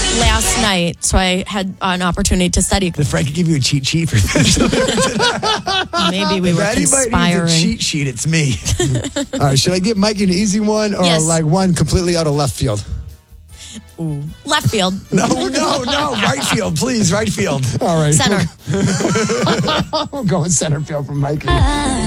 last night, so I had an opportunity to study. Did Frankie give you a cheat sheet for this? Maybe we were If anybody conspiring. needs a cheat sheet, it's me. All right, should I give Mikey an easy one or Yes. like one completely out of left field? Left field. No. Right field, please. Right field. All right. Center. We'll go in center field from Mikey.